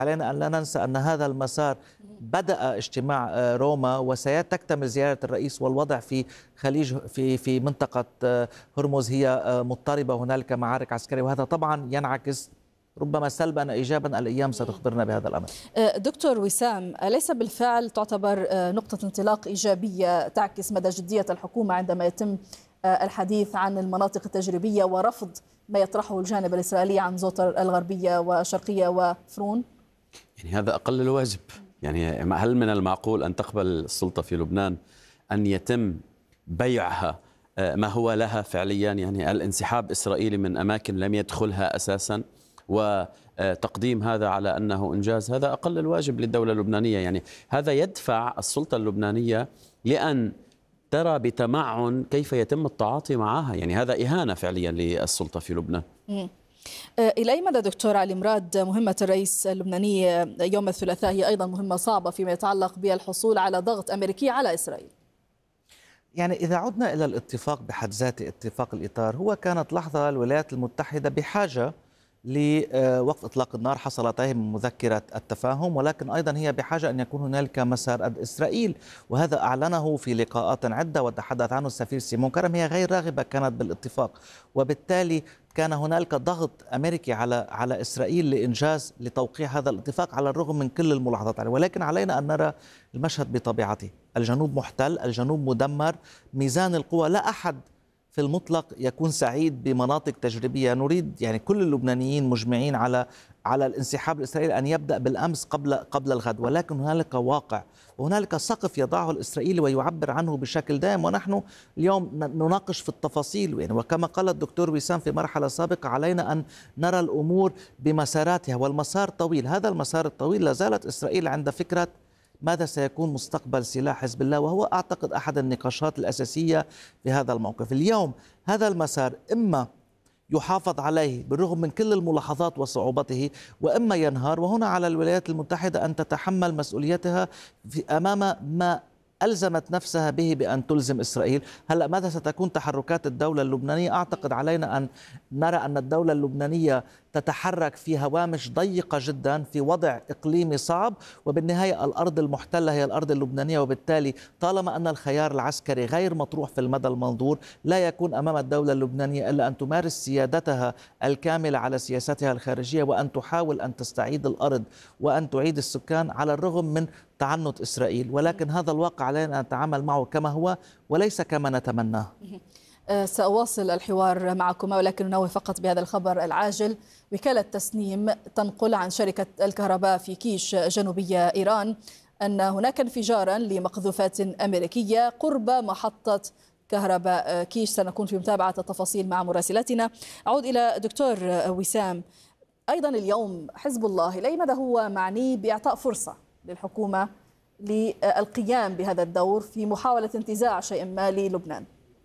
علينا أن لا ننسى أن هذا المسار بدأ اجتماع روما وستكتمل زيارة الرئيس، والوضع في خليج في منطقة هرمز هي مضطربة، هنالك معارك عسكرية، وهذا طبعا ينعكس ربما سلبا أو إيجابا. الأيام ستخبرنا بهذا الأمر. دكتور وسام، أليس بالفعل تعتبر نقطة انطلاق إيجابية تعكس مدى جدية الحكومة عندما يتم الحديث عن المناطق التجريبية ورفض ما يطرحه الجانب الإسرائيلي عن زوطر الغربية وشرقية وفرون؟ يعني هذا أقل الواجب. يعني هل من المعقول أن تقبل السلطة في لبنان أن يتم بيعها ما هو لها فعليا، يعني الانسحاب إسرائيلي من أماكن لم يدخلها أساسا، وتقديم هذا على أنه إنجاز؟ هذا أقل الواجب للدولة اللبنانية. يعني هذا يدفع السلطة اللبنانية لأن ترى بتمعن كيف يتم التعاطي معها. يعني هذا إهانة فعليا للسلطة في لبنان. إلى أي مدى دكتور علي مراد مهمة الرئيس اللبناني يوم الثلاثاء هي أيضا مهمة صعبة فيما يتعلق بالحصول على ضغط أمريكي على إسرائيل؟ يعني إذا عدنا إلى الاتفاق بحد ذاته، اتفاق الإطار، هو كانت لحظة الولايات المتحدة بحاجة لوقف إطلاق النار حصلت عليه من مذكرة التفاهم، ولكن أيضا هي بحاجة أن يكون هنالك مسار ضد إسرائيل، وهذا أعلنه في لقاءات عدة وتحدث عنه السفير سيمون كرم. هي غير راغبة كانت بالاتفاق، وبالتالي كان هنالك ضغط أمريكي على إسرائيل لتوقيع هذا الاتفاق على الرغم من كل الملاحظات عليه. ولكن علينا أن نرى المشهد بطبيعته. الجنوب محتل، الجنوب مدمر، ميزان القوى، لا أحد في المطلق يكون سعيد بمناطق تجريبية. نريد يعني كل اللبنانيين مجمعين على الانسحاب الإسرائيلي أن يبدأ بالأمس قبل الغد، ولكن هنالك واقع وهنالك سقف يضعه الإسرائيلي ويعبر عنه بشكل دائم، ونحن اليوم نناقش في التفاصيل. يعني وكما قال الدكتور وسام في مرحلة سابقة، علينا أن نرى الأمور بمساراتها، والمسار طويل. هذا المسار الطويل لا زالت إسرائيل عند فكرة ماذا سيكون مستقبل سلاح حزب الله، وهو أعتقد أحد النقاشات الأساسية في هذا الموقف. اليوم هذا المسار إما يحافظ عليه بالرغم من كل الملاحظات وصعوبته، وإما ينهار، وهنا على الولايات المتحدة أن تتحمل مسؤوليتها أمام ما ألزمت نفسها به بأن تلزم إسرائيل. هلأ ماذا ستكون تحركات الدولة اللبنانية؟ أعتقد علينا أن نرى أن الدولة اللبنانية تتحرك في هوامش ضيقة جدا في وضع إقليمي صعب، وبالنهاية الأرض المحتلة هي الأرض اللبنانية، وبالتالي طالما أن الخيار العسكري غير مطروح في المدى المنظور، لا يكون أمام الدولة اللبنانية إلا أن تمارس سيادتها الكاملة على سياستها الخارجية، وأن تحاول أن تستعيد الأرض وأن تعيد السكان على الرغم من تعنت إسرائيل. ولكن هذا الواقع علينا أن نتعامل معه كما هو وليس كما نتمناه. سأواصل الحوار معكم، ولكن ننوه فقط بهذا الخبر العاجل. وكالة تسنيم تنقل عن شركة الكهرباء في كيش جنوبية إيران أن هناك انفجارا لمقذوفات أمريكية قرب محطة كهرباء كيش. سنكون في متابعة التفاصيل مع مراسلتنا. أعود إلى دكتور وسام. أيضا اليوم حزب الله إلى مدى هو معني بإعطاء فرصة للحكومة للقيام بهذا الدور في محاولة انتزاع شيء ما للبنان؟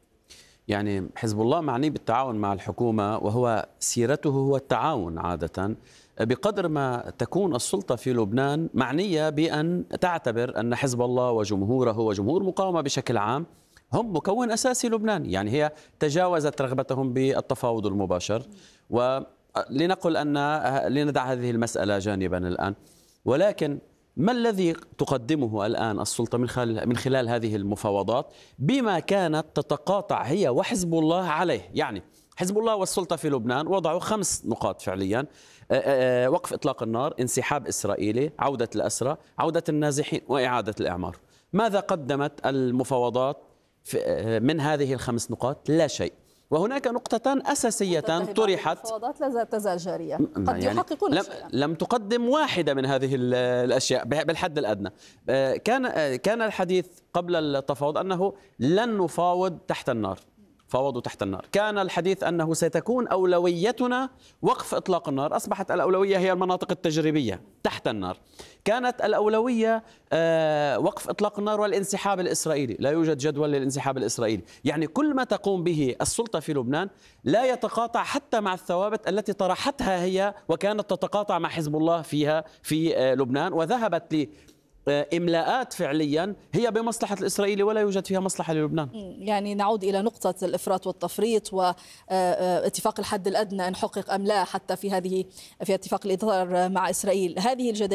يعني حزب الله معني بالتعاون مع الحكومة، وهو سيرته هو التعاون عادة، بقدر ما تكون السلطة في لبنان معنية بأن تعتبر أن حزب الله وجمهوره وجمهور مقاومة بشكل عام هم مكون أساسي لبنان. يعني هي تجاوزت رغبتهم بالتفاوض المباشر، ولنقل أن لندع هذه المسألة جانبا الآن. ولكن ما الذي تقدمه الآن السلطة من خلال هذه المفاوضات بما كانت تتقاطع هي وحزب الله عليه؟ يعني حزب الله والسلطة في لبنان وضعوا 5 نقاط فعليا: وقف إطلاق النار، انسحاب إسرائيلي، عودة الأسرى، عودة النازحين، وإعادة الإعمار. ماذا قدمت المفاوضات من هذه ال5 نقاط؟ لا شيء. وهناك نقطتان أساسيتان طرحت. المفاوضات لا تزال جارية، قد يحققون شيئا. لم تقدم واحدة من هذه الأشياء بالحد الأدنى. كان الحديث قبل التفاوض أنه لن نفاوض تحت النار، فاوضوا تحت النار. كان الحديث أنه ستكون أولويتنا وقف إطلاق النار، أصبحت الأولوية هي المناطق التجريبية تحت النار. كانت الأولوية وقف إطلاق النار والانسحاب الإسرائيلي، لا يوجد جدول للانسحاب الإسرائيلي. يعني كل ما تقوم به السلطة في لبنان لا يتقاطع حتى مع الثوابت التي طرحتها هي وكانت تتقاطع مع حزب الله فيها في لبنان، وذهبت إملاءات فعليا هي بمصلحة الإسرائيلي ولا يوجد فيها مصلحة للبنان. يعني نعود إلى نقطة الإفراط والتفريط واتفاق الحد الأدنى إن حقق أم لا، حتى في اتفاق الإطار مع إسرائيل. هذه الجدل